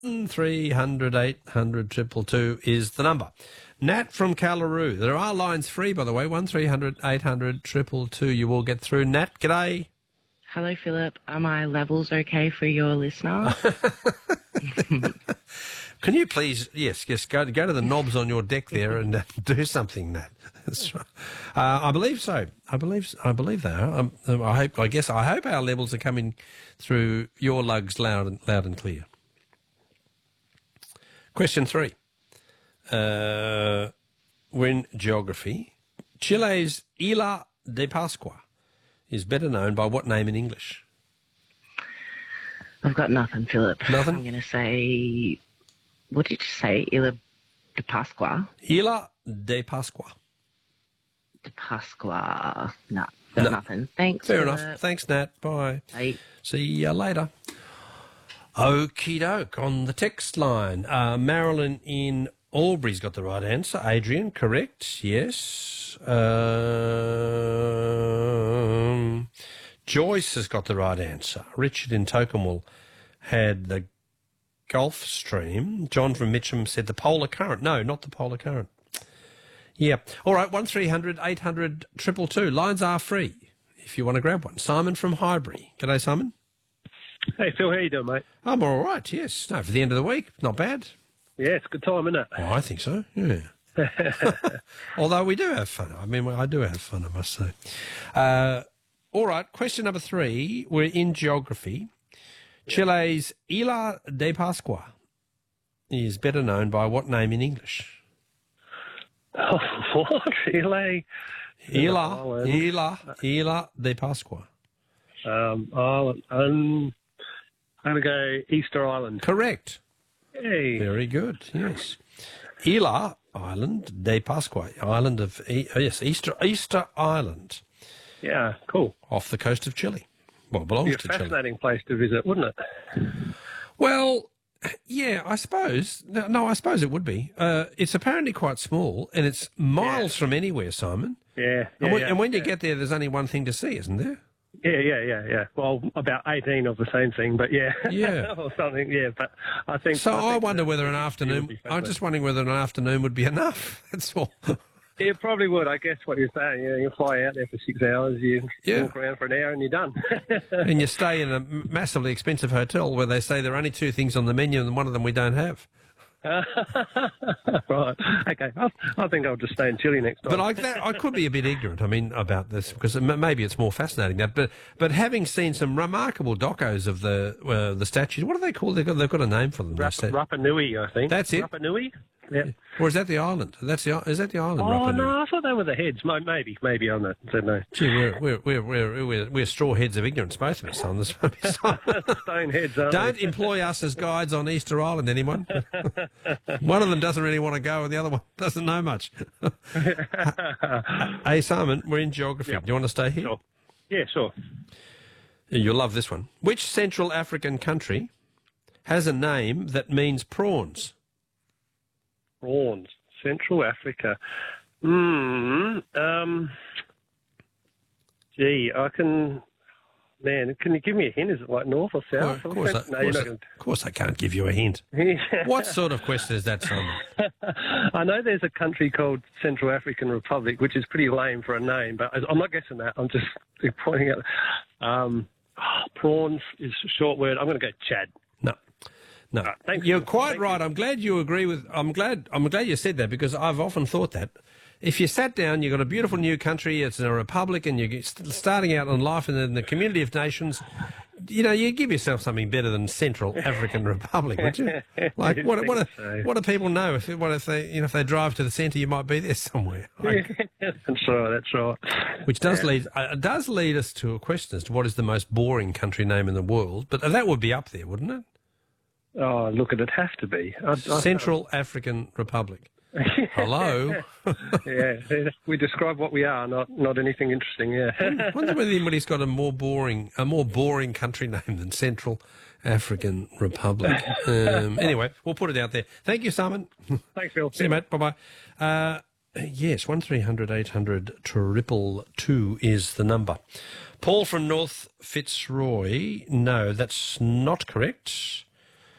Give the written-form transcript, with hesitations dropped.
1300 800 222 is the number. Nat from Callaroo. There are lines free, by the way. 1300 800 222. You will get through. Nat, g'day. Hello, Philip. Are my levels okay for your listener? Can you please, yes, go to the knobs on your deck there and do something, Nat. That's right. I believe so. I believe they are. I hope our levels are coming through your lugs loud and clear. Question 3. We're in geography. Chile's Isla de Pascua is better known by what name in English? I've got nothing, Philip. Nothing? I'm going to say, what did you say? Isla de Pascua? Isla de Pascua. De Pascua. No, got nothing. Thanks, Fair Philip. enough. Thanks, Nat. Bye. Bye. See you later. Okie doke. On the text line, Marilyn in Albury's got the right answer. Adrian, correct. Yes. Joyce has got the right answer. Richard in Tocumwell had the Gulf Stream. John from Mitcham said the polar current. No, not the polar current. Yeah. All right, 1300 800 222. Lines are free if you want to grab one. Simon from Highbury. G'day, Simon. Hey, Phil, how you doing, mate? I'm all right, yes. No, for the end of the week, not bad. Yeah, it's a good time, isn't it? Oh, I think so, yeah. Although we do have fun. I mean, I do have fun, I must say. All right, question number 3. We're in geography. Chile's Isla de Pascua is better known by what name in English? Oh, what? Isla de Pascua. Island. I'm going to go Easter Island. Correct. Hey. Very good, yes. Isla Island de Pascua, island of, Easter Island. Yeah, cool. Off the coast of Chile. Well, it belongs Be a to Chile. fascinating place to visit, wouldn't it? Well, yeah, I suppose. No, I suppose it would be. It's apparently quite small, and it's miles from anywhere, Simon. Yeah. And when you get there, there's only one thing to see, isn't there? Yeah. Well, about 18 of the same thing, but yeah. Yeah. Or something, yeah. But I think... So I wonder whether an afternoon... I'm just wondering whether an afternoon would be enough. That's all. It probably would, I guess, what you're saying. You fly out there for 6 hours, you walk around for an hour and you're done. And you stay in a massively expensive hotel where they say there are only 2 things on the menu and one of them we don't have. Right. Okay. I think I'll just stay in Chile next time. But I could be a bit ignorant, about this, because maybe it's more fascinating that. But having seen some remarkable docos of the statues, what are they called? They've got a name for them. Rapa Nui, I think. That's it. Rapa Nui. Yeah. Or is that the island? Is that the island? Oh Rapa Nui? no, I thought they were the heads. Maybe on that. I don't know. Gee, we're straw heads of ignorance, both of us on this. Stone heads. Don't employ us as guides on Easter Island, anyone. One of them doesn't really want to go, and the other one doesn't know much. Hey, Simon, we're in geography. Yep. Do you want to stay here? Sure. Yeah, sure. You'll love this one. Which Central African country has a name that means prawns? Prawns. Central Africa. Gee, I can... Man, can you give me a hint? Is it like north or south? Of course I can't give you a hint. What sort of question is that, Simon? I know there's a country called Central African Republic, which is pretty lame for a name, but I'm not guessing that. I'm just pointing out. Prawns is a short word. I'm going to go Chad. No. You're quite right. I'm glad you agree with... I'm glad you said that, because I've often thought that. If you sat down, you've got a beautiful new country, it's a republic, and you're starting out in life in the community of nations, you give yourself something better than Central African Republic, would you? Like, what do people know? If they drive to the centre, you might be there somewhere. That's right. Which does lead us to a question as to what is the most boring country name in the world, but that would be up there, wouldn't it? Oh, look, it'd have to be. Central African Republic. Hello. Yeah, we describe what we are, not anything interesting. Yeah. I wonder whether anybody's got a more boring country name than Central African Republic. Anyway, we'll put it out there. Thank you, Simon. Thanks, Phil. See you, mate. Bye bye. Yes, 1300 800 222 is the number. Paul from North Fitzroy. No, that's not correct.